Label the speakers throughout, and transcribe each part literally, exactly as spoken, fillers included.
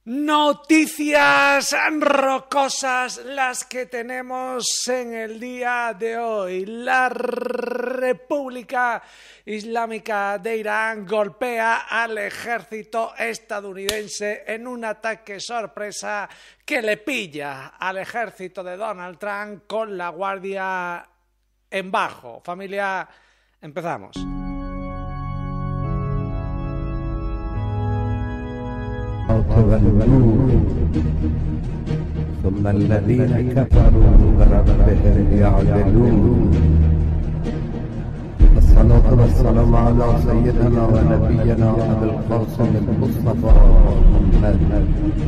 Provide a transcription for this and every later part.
Speaker 1: Noticias rocosas las que tenemos en el día de hoy. La República Islámica de Irán golpea al ejército estadounidense en un ataque sorpresa que le pilla al ejército de Donald Trump con la guardia en bajo. Familia, empezamos.
Speaker 2: ثم الذين كفروا بربهم يعدلون الصلاة والسلام على سيدنا ونبينا أبي القاسم المصطفى محمد.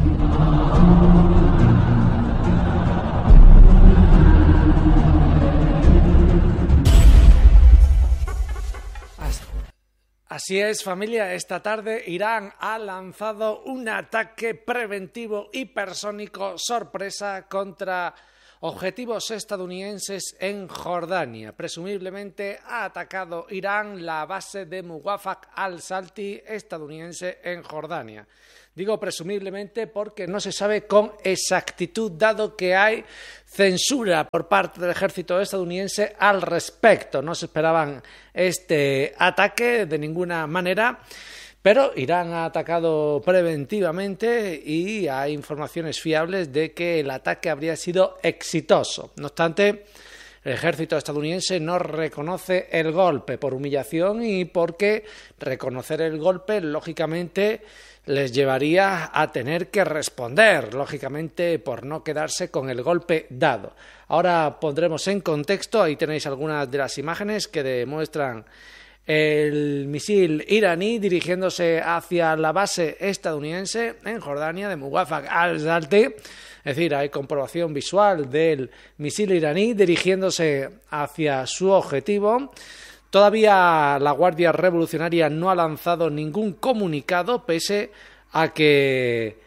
Speaker 1: Así es, familia, esta tarde Irán ha lanzado un ataque preventivo hipersónico sorpresa contra objetivos estadounidenses en Jordania. Presumiblemente ha atacado Irán la base de Muwafaq al-Salti estadounidense en Jordania. Digo presumiblemente porque no se sabe con exactitud, dado que hay censura por parte del ejército estadounidense al respecto. No se esperaban este ataque de ninguna manera, pero Irán ha atacado preventivamente y hay informaciones fiables de que el ataque habría sido exitoso. No obstante, el ejército estadounidense no reconoce el golpe por humillación y porque reconocer el golpe, lógicamente, les llevaría a tener que responder, lógicamente, por no quedarse con el golpe dado. Ahora pondremos en contexto, ahí tenéis algunas de las imágenes que demuestran el misil iraní dirigiéndose hacia la base estadounidense en Jordania de Muwafaq al-Salti. Es decir, hay comprobación visual del misil iraní dirigiéndose hacia su objetivo. Todavía la Guardia Revolucionaria no ha lanzado ningún comunicado, pese a que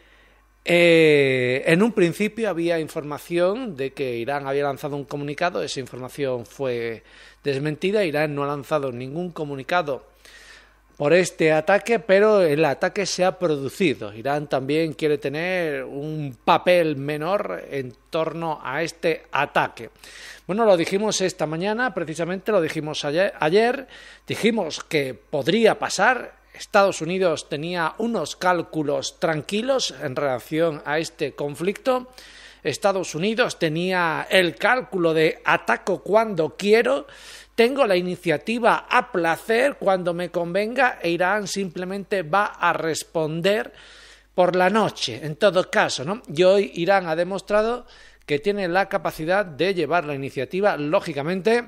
Speaker 1: eh, en un principio había información de que Irán había lanzado un comunicado. Esa información fue desmentida. Irán no ha lanzado ningún comunicado por este ataque, pero el ataque se ha producido. Irán también quiere tener un papel menor en torno a este ataque. Bueno, lo dijimos esta mañana, precisamente lo dijimos ayer, ayer, dijimos que podría pasar. Estados Unidos tenía unos cálculos tranquilos en relación a este conflicto. Estados Unidos tenía el cálculo de ataco cuando quiero, tengo la iniciativa a placer cuando me convenga e Irán simplemente va a responder por la noche, en todo caso, ¿no? Y hoy Irán ha demostrado que tiene la capacidad de llevar la iniciativa, lógicamente,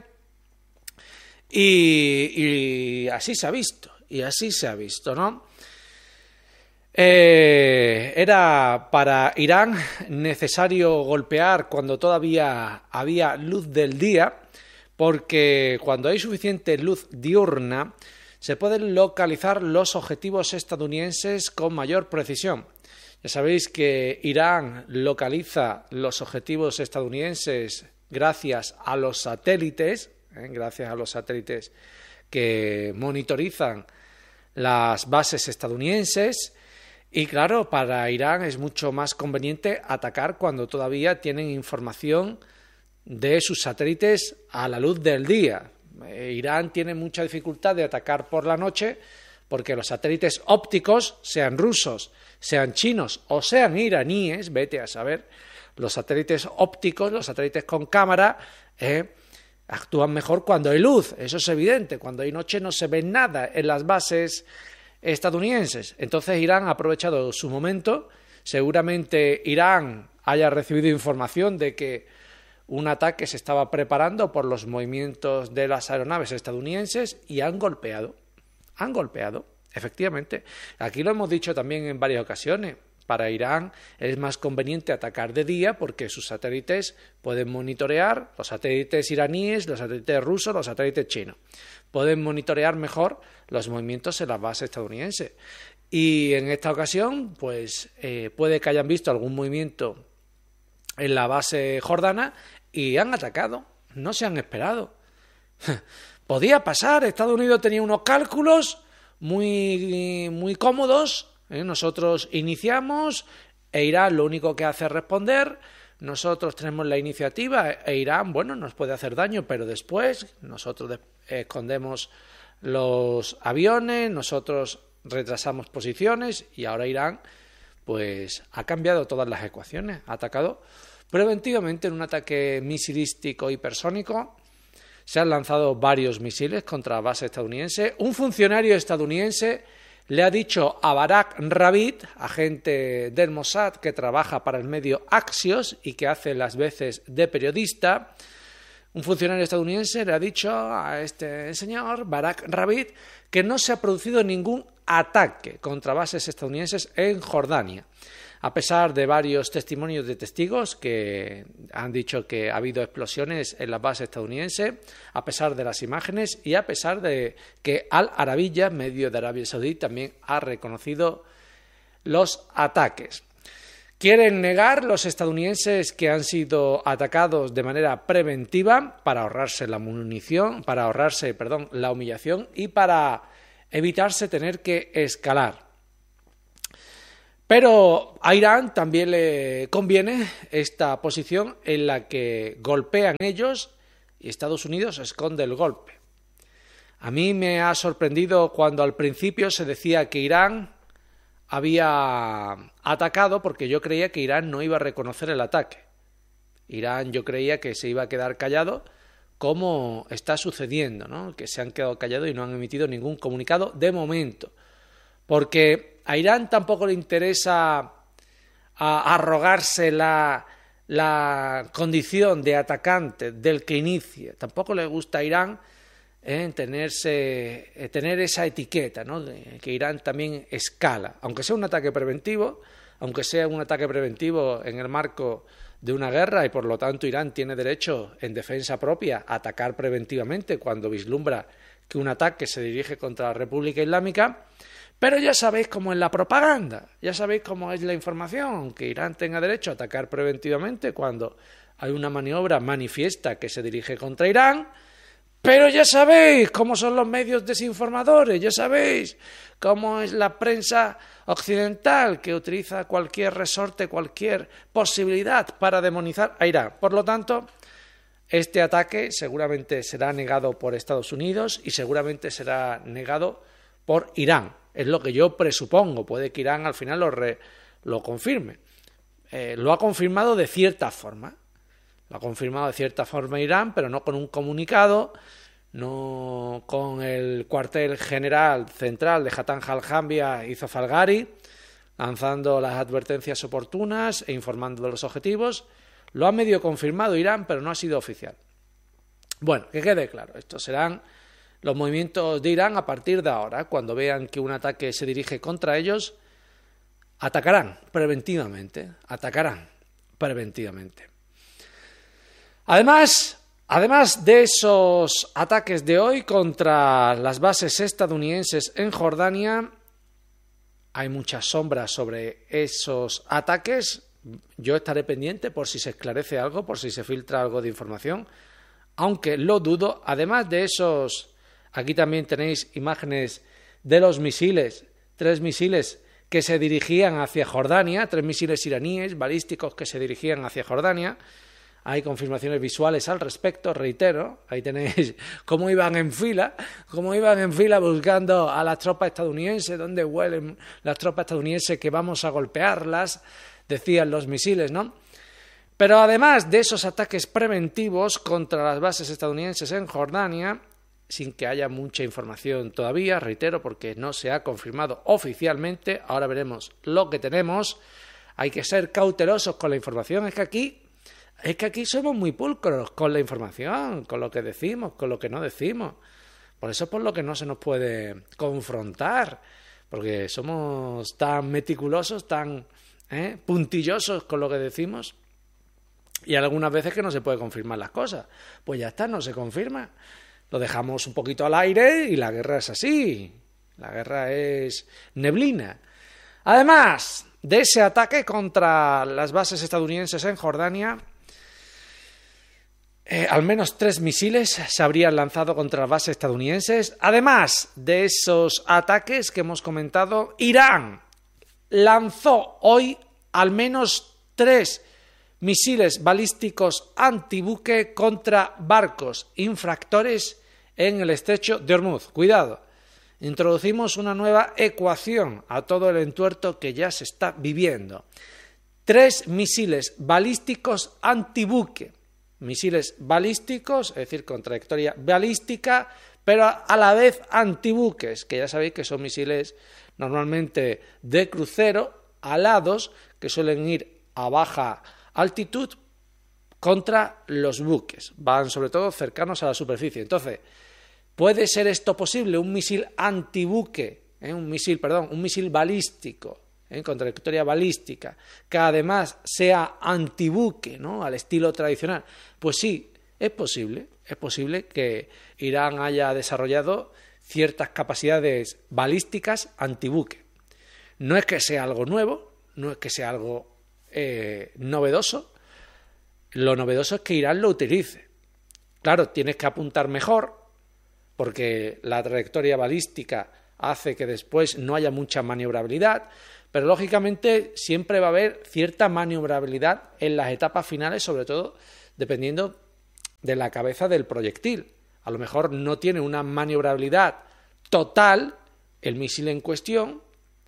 Speaker 1: y, y así se ha visto, y así se ha visto, ¿no? Eh, era para Irán necesario golpear cuando todavía había luz del día, porque cuando hay suficiente luz diurna se pueden localizar los objetivos estadounidenses con mayor precisión. Ya sabéis que Irán localiza los objetivos estadounidenses gracias a los satélites, ¿eh? gracias a los satélites que monitorizan las bases estadounidenses. Y claro, para Irán es mucho más conveniente atacar cuando todavía tienen información de sus satélites a la luz del día. Eh, Irán tiene mucha dificultad de atacar por la noche porque los satélites ópticos, sean rusos, sean chinos o sean iraníes, vete a saber, los satélites ópticos, los satélites con cámara, eh, actúan mejor cuando hay luz. Eso es evidente. Cuando hay noche no se ve nada en las bases estadounidenses. Entonces Irán ha aprovechado su momento. Seguramente Irán haya recibido información de que un ataque se estaba preparando por los movimientos de las aeronaves estadounidenses y han golpeado. Han golpeado, efectivamente. Aquí lo hemos dicho también en varias ocasiones. Para Irán es más conveniente atacar de día porque sus satélites pueden monitorear, los satélites iraníes, los satélites rusos, los satélites chinos. Pueden monitorear mejor los movimientos en las bases estadounidenses. Y en esta ocasión, pues eh, puede que hayan visto algún movimiento en la base jordana y han atacado. No se han esperado. Podía pasar. Estados Unidos tenía unos cálculos muy, muy cómodos. ¿eh? Nosotros iniciamos e Irán lo único que hace es responder. Nosotros tenemos la iniciativa e Irán, bueno, nos puede hacer daño, pero después nosotros escondemos los aviones, nosotros retrasamos posiciones y ahora Irán pues ha cambiado todas las ecuaciones, ha atacado preventivamente en un ataque misilístico hipersónico. Se han lanzado varios misiles contra la base estadounidense. Un funcionario estadounidense le ha dicho a Barak Ravid, agente del Mossad que trabaja para el medio Axios y que hace las veces de periodista, un funcionario estadounidense le ha dicho a este señor, Barak Ravid, que no se ha producido ningún ataque contra bases estadounidenses en Jordania, a pesar de varios testimonios de testigos que han dicho que ha habido explosiones en la base estadounidense, a pesar de las imágenes y a pesar de que Al Arabiya, medio de Arabia Saudí, también ha reconocido los ataques. Quieren negar los estadounidenses que han sido atacados de manera preventiva para ahorrarse la munición, para ahorrarse, perdón, la humillación y para evitarse tener que escalar. Pero a Irán también le conviene esta posición en la que golpean ellos y Estados Unidos esconde el golpe. A mí me ha sorprendido cuando al principio se decía que Irán había atacado, porque yo creía que Irán no iba a reconocer el ataque. Irán yo creía que se iba a quedar callado, como está sucediendo, ¿no? Que se han quedado callados y no han emitido ningún comunicado de momento. Porque a Irán tampoco le interesa a arrogarse la, la condición de atacante del que inicie. Tampoco le gusta a Irán eh, tenerse, eh, tener esa etiqueta, ¿no? De que Irán también escala. Aunque sea un ataque preventivo, aunque sea un ataque preventivo en el marco de una guerra y por lo tanto Irán tiene derecho en defensa propia a atacar preventivamente cuando vislumbra que un ataque se dirige contra la República Islámica. Pero ya sabéis cómo es la propaganda, ya sabéis cómo es la información, que Irán tenga derecho a atacar preventivamente cuando hay una maniobra manifiesta que se dirige contra Irán, pero ya sabéis cómo son los medios desinformadores, ya sabéis cómo es la prensa occidental que utiliza cualquier resorte, cualquier posibilidad para demonizar a Irán. Por lo tanto, este ataque seguramente será negado por Estados Unidos y seguramente será negado por Irán. Es lo que yo presupongo, puede que Irán al final lo, re, lo confirme. Eh, lo ha confirmado de cierta forma, lo ha confirmado de cierta forma Irán, pero no con un comunicado, no con el cuartel general central de Hatam al-Jambia y Zafalgari, lanzando las advertencias oportunas e informando de los objetivos. Lo ha medio confirmado Irán, pero no ha sido oficial. Bueno, que quede claro, estos serán los movimientos de Irán a partir de ahora. Cuando vean que un ataque se dirige contra ellos, atacarán preventivamente, atacarán preventivamente. Además, además de esos ataques de hoy contra las bases estadounidenses en Jordania, hay muchas sombras sobre esos ataques. Yo estaré pendiente por si se esclarece algo, por si se filtra algo de información, aunque lo dudo. Además de esos, aquí también tenéis imágenes de los misiles, tres misiles que se dirigían hacia Jordania, tres misiles iraníes balísticos que se dirigían hacia Jordania. Hay confirmaciones visuales al respecto, reitero, ahí tenéis cómo iban en fila, cómo iban en fila buscando a las tropas estadounidenses, dónde huelen las tropas estadounidenses que vamos a golpearlas, decían los misiles, ¿no? Pero además de esos ataques preventivos contra las bases estadounidenses en Jordania, sin que haya mucha información todavía, reitero, porque no se ha confirmado oficialmente, ahora veremos lo que tenemos, hay que ser cautelosos con la información, es que aquí Es que aquí somos muy pulcros con la información, con lo que decimos, con lo que no decimos. Por eso es por lo que no se nos puede confrontar, porque somos tan meticulosos, tan ¿eh? puntillosos con lo que decimos, y algunas veces que no se puede confirmar las cosas. Pues ya está, no se confirma. Lo dejamos un poquito al aire y la guerra es así. La guerra es neblina. Además de ese ataque contra las bases estadounidenses en Jordania, Eh, al menos tres misiles se habrían lanzado contra las bases estadounidenses. Además de esos ataques que hemos comentado, Irán lanzó hoy al menos tres misiles balísticos antibuque contra barcos infractores en el estrecho de Ormuz. Cuidado, introducimos una nueva ecuación a todo el entuerto que ya se está viviendo. Tres misiles balísticos antibuque. Misiles balísticos, es decir, con trayectoria balística, pero a la vez antibuques, que ya sabéis que son misiles normalmente de crucero, alados, que suelen ir a baja altitud contra los buques. Van sobre todo cercanos a la superficie. Entonces, ¿puede ser esto posible? Un misil antibuque, ¿eh? un misil, perdón, un misil balístico, ¿eh? con trayectoria balística, que además sea antibuque, ¿no? Al estilo tradicional. Pues sí, es posible, es posible que Irán haya desarrollado ciertas capacidades balísticas antibuque. No es que sea algo nuevo, no es que sea algo eh, novedoso, lo novedoso es que Irán lo utilice. Claro, tienes que apuntar mejor, porque la trayectoria balística hace que después no haya mucha maniobrabilidad, pero lógicamente siempre va a haber cierta maniobrabilidad en las etapas finales, sobre todo dependiendo de la cabeza del proyectil. A lo mejor no tiene una maniobrabilidad total el misil en cuestión,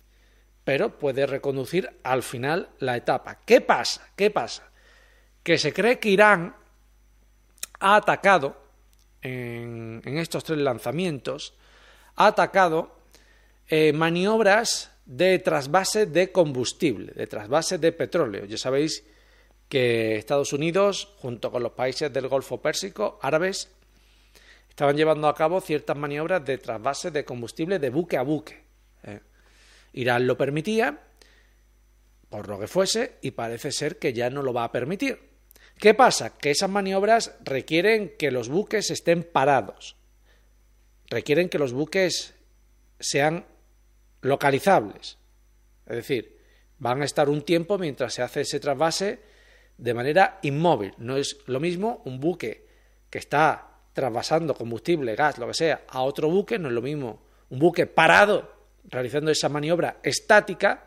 Speaker 1: pero puede reconducir al final la etapa. ¿Qué pasa? ¿Qué pasa? Que se cree que Irán ha atacado en, en estos tres lanzamientos, ha atacado eh, maniobras de trasvase de combustible, de trasvase de petróleo. Ya sabéis que Estados Unidos, junto con los países del Golfo Pérsico, árabes, estaban llevando a cabo ciertas maniobras de trasvase de combustible de buque a buque. ¿eh? Irán lo permitía, por lo que fuese, y parece ser que ya no lo va a permitir. ¿Qué pasa? Que esas maniobras requieren que los buques estén parados, requieren que los buques sean localizables, es decir, van a estar un tiempo mientras se hace ese trasvase de manera inmóvil. No es lo mismo un buque que está trasvasando combustible, gas, lo que sea, a otro buque, no es lo mismo un buque parado realizando esa maniobra estática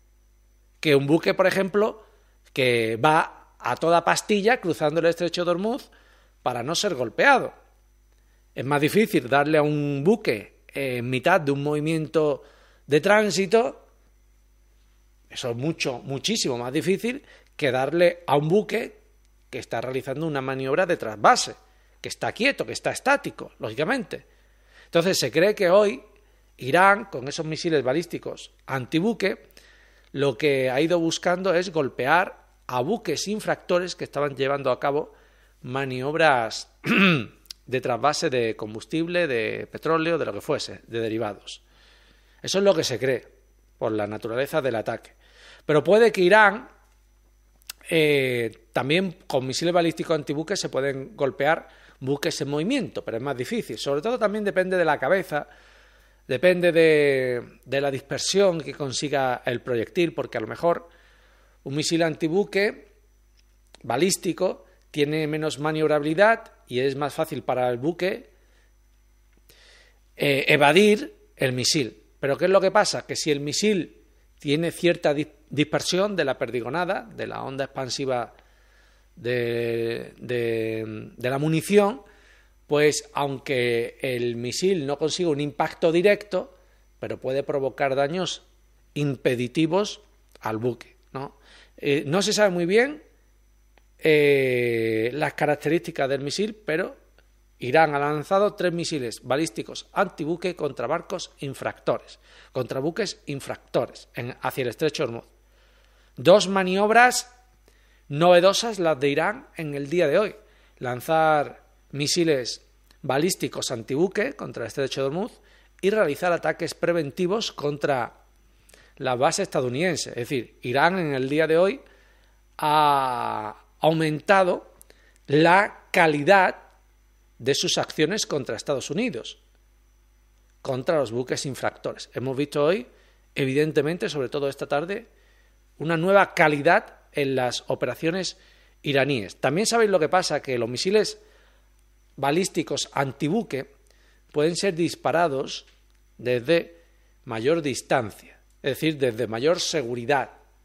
Speaker 1: que un buque, por ejemplo, que va a toda pastilla cruzando el estrecho de Ormuz para no ser golpeado. Es más difícil darle a un buque en mitad de un movimiento de tránsito, eso es mucho, muchísimo más difícil que darle a un buque que está realizando una maniobra de trasvase, que está quieto, que está estático, lógicamente. Entonces se cree que hoy Irán, con esos misiles balísticos antibuque, lo que ha ido buscando es golpear a buques infractores que estaban llevando a cabo maniobras de trasvase de combustible, de petróleo, de lo que fuese, de derivados. Eso es lo que se cree, por la naturaleza del ataque. Pero puede que Irán, eh, también con misiles balísticos antibuques se pueden golpear buques en movimiento, pero es más difícil. Sobre todo también depende de la cabeza, depende de, de la dispersión que consiga el proyectil, porque a lo mejor un misil antibuque balístico tiene menos maniobrabilidad y es más fácil para el buque eh, evadir el misil. Pero ¿qué es lo que pasa? Que si el misil tiene cierta dispersión de la perdigonada, de la onda expansiva de, de, de la munición, pues aunque el misil no consiga un impacto directo, pero puede provocar daños impeditivos al buque, ¿no? Eh, no se sabe muy bien eh, las características del misil, pero Irán ha lanzado tres misiles balísticos antibuque contra barcos infractores, contra buques infractores en, hacia el estrecho de Ormuz. Dos maniobras novedosas las de Irán en el día de hoy. Lanzar misiles balísticos antibuque contra el estrecho de Ormuz y realizar ataques preventivos contra la base estadounidense. Es decir, Irán en el día de hoy ha aumentado la calidad de sus acciones contra Estados Unidos, contra los buques infractores. Hemos visto hoy, evidentemente, sobre todo esta tarde, una nueva calidad en las operaciones iraníes. También sabéis lo que pasa, que los misiles balísticos antibuque pueden ser disparados desde mayor distancia, es decir, desde mayor seguridad,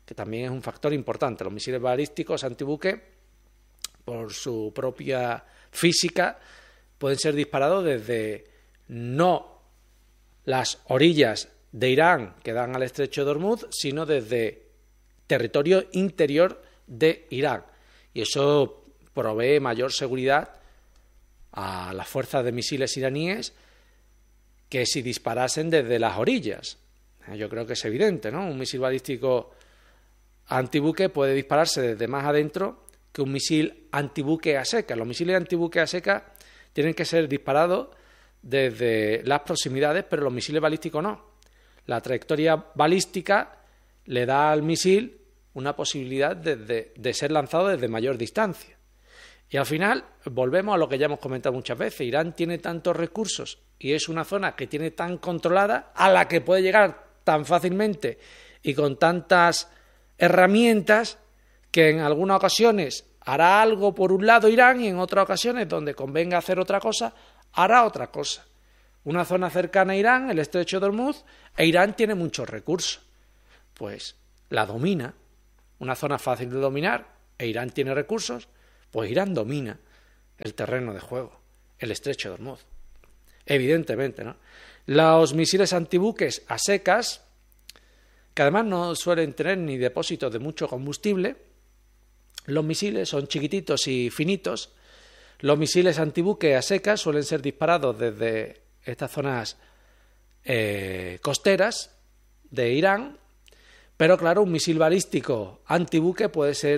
Speaker 1: que también es un factor importante. Los misiles balísticos antibuque, por su propia física, pueden ser disparados desde no las orillas de Irán que dan al estrecho de Hormuz, sino desde territorio interior de Irán. Y eso provee mayor seguridad a las fuerzas de misiles iraníes que si disparasen desde las orillas. Yo creo que es evidente, ¿no? Un misil balístico antibuque puede dispararse desde más adentro que un misil antibuque a seca. Los misiles antibuque a seca tienen que ser disparados desde las proximidades, pero los misiles balísticos no. La trayectoria balística le da al misil una posibilidad de, de, de ser lanzado desde mayor distancia. Y al final volvemos a lo que ya hemos comentado muchas veces. Irán tiene tantos recursos y es una zona que tiene tan controlada, a la que puede llegar tan fácilmente y con tantas herramientas, que en algunas ocasiones hará algo por un lado Irán y en otras ocasiones, donde convenga hacer otra cosa, hará otra cosa. Una zona cercana a Irán, el estrecho de Hormuz, e Irán tiene muchos recursos. Pues la domina. Una zona fácil de dominar, e Irán tiene recursos, pues Irán domina el terreno de juego, el estrecho de Hormuz. Evidentemente, ¿no? Los misiles antibuques a secas, que además no suelen tener ni depósitos de mucho combustible, los misiles son chiquititos y finitos. Los misiles antibuque a secas suelen ser disparados desde estas zonas eh, costeras de Irán, pero claro, un misil balístico antibuque puede ser